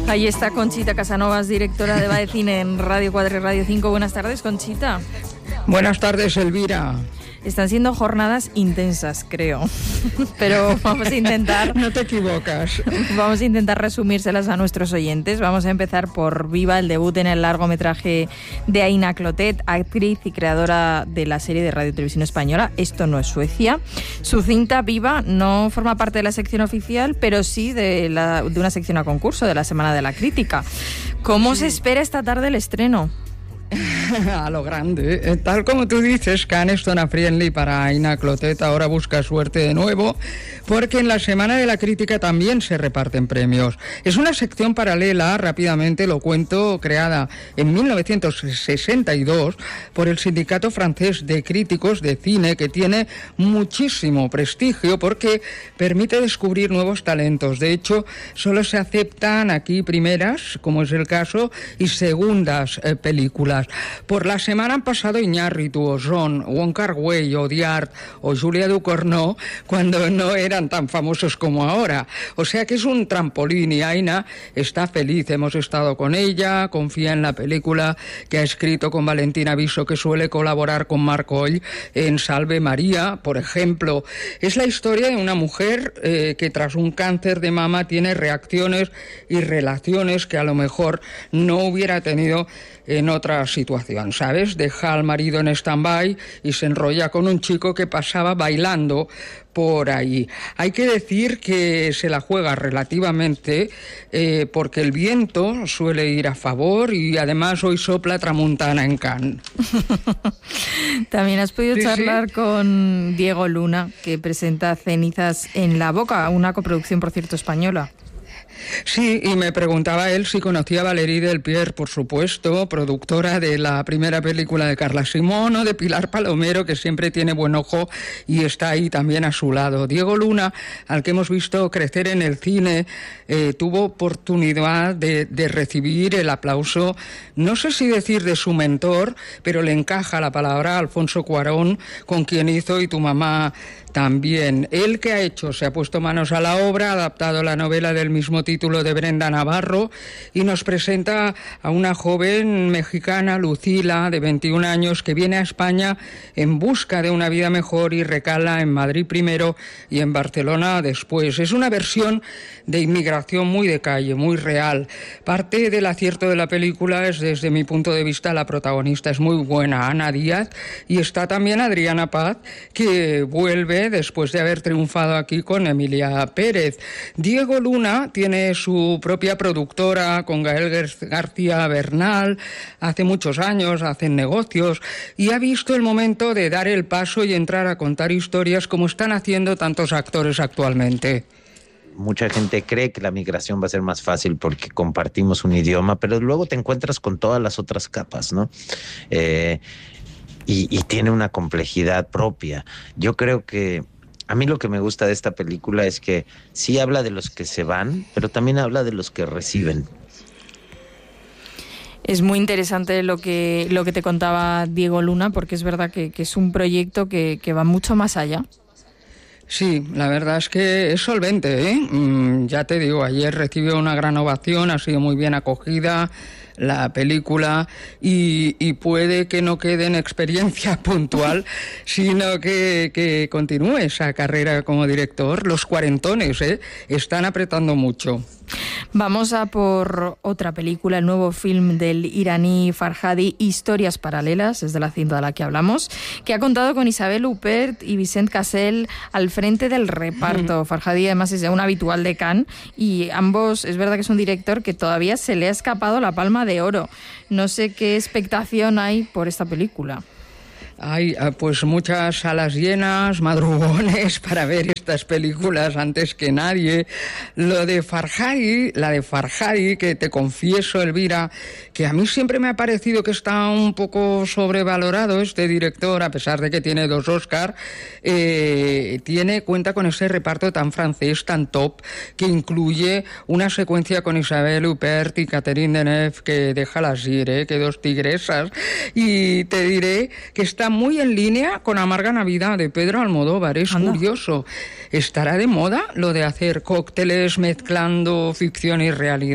Ahí está Conchita Casanovas, directora de Va de Cine en Radio 4 y Radio 5. Buenas tardes, Conchita. Buenas tardes, Elvira. Están siendo jornadas intensas, creo, pero vamos a intentar... No te equivocas. Vamos a intentar resumírselas a nuestros oyentes. Vamos a empezar por Viva, el debut en el largometraje de Aina Clotet, actriz y creadora de la serie de Radio Televisión Española Esto no es Suecia. Su cinta, Viva, no forma parte de la sección oficial, pero sí de una sección a concurso de la Semana de la Crítica. ¿Cómo se espera esta tarde el estreno? A lo grande. Tal como tú dices, Cannes Zona Friendly para Aina Clotet ahora busca suerte de nuevo, porque en la Semana de la Crítica también se reparten premios. Es una sección paralela, rápidamente lo cuento, creada en 1962 por el Sindicato Francés de Críticos de Cine, que tiene muchísimo prestigio porque permite descubrir nuevos talentos. De hecho, solo se aceptan aquí primeras, como es el caso, y segundas películas. Por la semana han pasado Iñárritu, Ozón, Wong Kar-wai, Audiard o Julia Ducournau cuando no eran tan famosos como ahora. O sea que es un trampolín y Aina está feliz. Hemos estado con ella, confía en la película que ha escrito con Valentina Viso, que suele colaborar con Marc Oll en Salve María, por ejemplo. Es la historia de una mujer que tras un cáncer de mama tiene reacciones y relaciones que a lo mejor no hubiera tenido en otra situación, ¿sabes? Deja al marido en stand-by y se enrolla con un chico que pasaba bailando por ahí. Hay que decir que se la juega relativamente porque el viento suele ir a favor y además hoy sopla tramuntana en Cannes. También has podido charlar con Diego Luna, que presenta Cenizas en la boca, una coproducción, por cierto, española. Sí, y me preguntaba él si conocía a Valérie Delpierre, por supuesto, productora de la primera película de Carla Simón o de Pilar Palomero, que siempre tiene buen ojo y está ahí también a su lado. Diego Luna, al que hemos visto crecer en el cine, tuvo oportunidad de recibir el aplauso, no sé si decir de su mentor, pero le encaja la palabra, Alfonso Cuarón, con quien hizo Y tu mamá también. Él, ¿qué ha hecho? Se ha puesto manos a la obra, ha adaptado la novela del mismo título de Brenda Navarro y nos presenta a una joven mexicana, Lucila, de 21 años, que viene a España en busca de una vida mejor y recala en Madrid primero y en Barcelona después. Es una versión de inmigración muy de calle, muy real. Parte del acierto de la película es, desde mi punto de vista, la protagonista es muy buena, Ana Díaz, y está también Adriana Paz, que vuelve después de haber triunfado aquí con Emilia Pérez. Diego Luna tiene su propia productora con Gael García Bernal, hace muchos años hacen negocios y ha visto el momento de dar el paso y entrar a contar historias como están haciendo tantos actores actualmente. Mucha gente cree que la migración va a ser más fácil porque compartimos un idioma, pero luego te encuentras con todas las otras capas, ¿no? Y tiene una complejidad propia. Yo creo que a mí lo que me gusta de esta película es que sí habla de los que se van, pero también habla de los que reciben. Es muy interesante lo que te contaba Diego Luna, porque es verdad que es un proyecto que va mucho más allá. Sí, la verdad es que es solvente, ¿eh? Ya te digo, ayer recibió una gran ovación, ha sido muy bien acogida la película y puede que no quede en experiencia puntual, sino que continúe esa carrera como director. Los cuarentones están apretando mucho. Vamos a por otra película, el nuevo film del iraní Farhadi, Historias paralelas, es de la cinta de la que hablamos, que ha contado con Isabel Huppert y Vicent Cassel al frente del reparto. Farhadi además es un habitual de Cannes y ambos, es verdad que es un director que todavía se le ha escapado la Palma de Oro. No sé qué expectación hay por esta película. Hay pues muchas salas llenas, madrugones para ver estas películas antes que nadie. La de Farhadi, que te confieso, Elvira, que a mí siempre me ha parecido que está un poco sobrevalorado este director, a pesar de que tiene 2 Oscars, cuenta con ese reparto tan francés, tan top, que incluye una secuencia con Isabel Huppert y Catherine Deneuve que déjalas ir, que 2 tigresas, y te diré que está muy en línea con Amarga Navidad de Pedro Almodóvar. Es curioso. ¿Estará de moda lo de hacer cócteles mezclando ficción y realidad?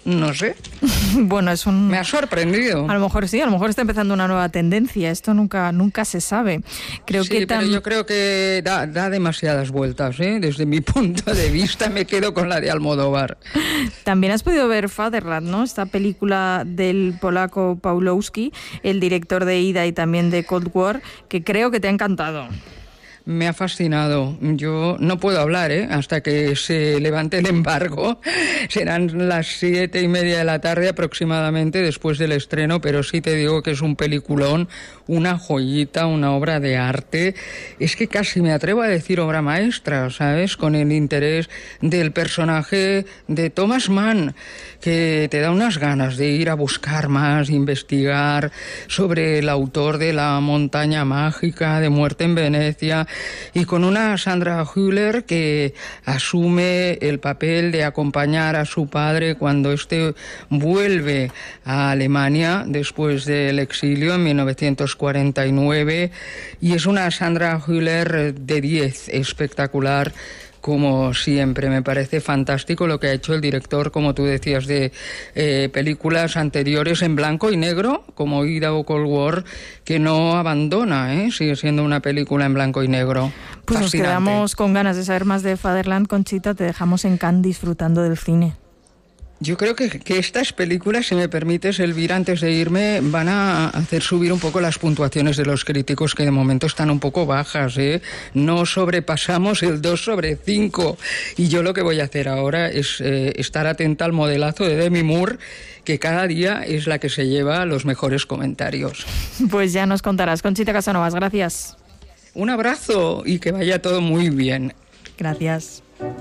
No sé. Bueno, me ha sorprendido. A lo mejor sí, a lo mejor está empezando una nueva tendencia. Esto nunca se sabe. Pero yo creo que da demasiadas vueltas, ¿eh? Desde mi punto de vista me quedo con la de Almodóvar. También has podido ver Fatherland, ¿no? Esta película del polaco Pawlowski, el director de Ida y también de Cold War, que creo que te ha encantado. Me ha fascinado. Yo no puedo hablar, hasta que se levante el embargo. Serán las 7:30 de la tarde aproximadamente después del estreno, pero sí te digo que es un peliculón, una joyita, una obra de arte. Es que casi me atrevo a decir obra maestra, ¿sabes? Con el interés del personaje de Thomas Mann, que te da unas ganas de ir a buscar más, investigar sobre el autor de La montaña mágica, de Muerte en Venecia, y con una Sandra Hüller que asume el papel de acompañar a su padre cuando éste vuelve a Alemania después del exilio en 1949, y es una Sandra Hüller de 10, espectacular. Como siempre, me parece fantástico lo que ha hecho el director, como tú decías, de películas anteriores en blanco y negro, como Ida o Cold War, que no abandona, sigue siendo una película en blanco y negro. Pues fascinante. Nos quedamos con ganas de saber más de Fatherland, Conchita, te dejamos en Cannes disfrutando del cine. Yo creo que estas películas, si me permites, Elvira, antes de irme, van a hacer subir un poco las puntuaciones de los críticos, que de momento están un poco bajas, No sobrepasamos el 2/5. Y yo lo que voy a hacer ahora es estar atenta al modelazo de Demi Moore, que cada día es la que se lleva los mejores comentarios. Pues ya nos contarás. Conchita Casanovas, gracias. Un abrazo y que vaya todo muy bien. Gracias.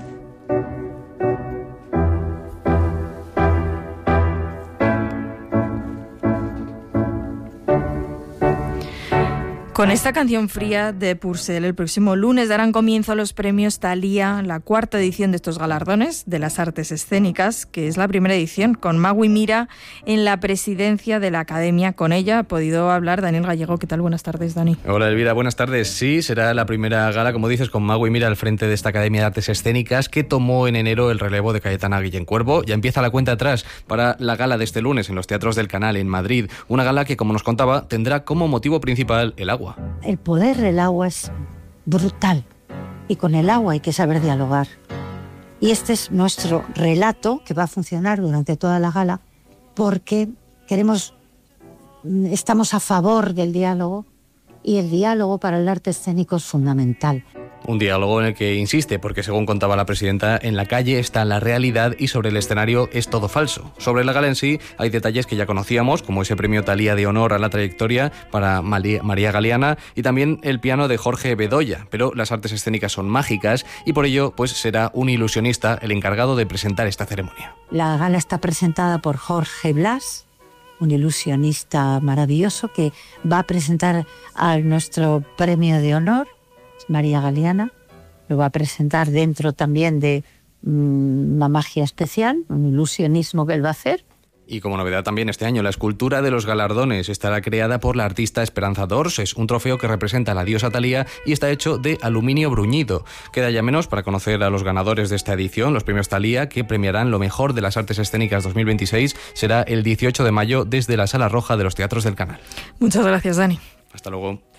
Con esta canción fría de Purcell, el próximo lunes darán comienzo a los premios Thalía, la 4ª edición de estos galardones de las artes escénicas, que es la primera edición, con Magui Mira en la presidencia de la Academia. Con ella ha podido hablar Daniel Gallego. ¿Qué tal? Buenas tardes, Dani. Hola, Elvira. Buenas tardes. Sí, será la primera gala, como dices, con Magui Mira al frente de esta Academia de Artes Escénicas, que tomó en enero el relevo de Cayetana Guillén Cuervo. Ya empieza la cuenta atrás para la gala de este lunes en los Teatros del Canal, en Madrid. Una gala que, como nos contaba, tendrá como motivo principal el agua. El poder del agua es brutal y con el agua hay que saber dialogar. Y este es nuestro relato que va a funcionar durante toda la gala porque estamos a favor del diálogo y el diálogo para el arte escénico es fundamental. Un diálogo en el que insiste, porque según contaba la presidenta, en la calle está la realidad y sobre el escenario es todo falso. Sobre la gala en sí hay detalles que ya conocíamos, como ese premio Thalía de honor a la trayectoria para María Galeana y también el piano de Jorge Bedoya, pero las artes escénicas son mágicas y por ello pues será un ilusionista el encargado de presentar esta ceremonia. La gala está presentada por Jorge Blas, un ilusionista maravilloso que va a presentar a nuestro premio de honor, María Galeana. Lo va a presentar dentro también de una magia especial, un ilusionismo que él va a hacer. Y como novedad también este año, la escultura de los galardones estará creada por la artista Esperanza Dorses, un trofeo que representa a la diosa Thalía y está hecho de aluminio bruñido. Queda ya menos para conocer a los ganadores de esta edición, los premios Thalía, que premiarán lo mejor de las artes escénicas 2026. Será el 18 de mayo desde la Sala Roja de los Teatros del Canal. Muchas gracias, Dani. Hasta luego.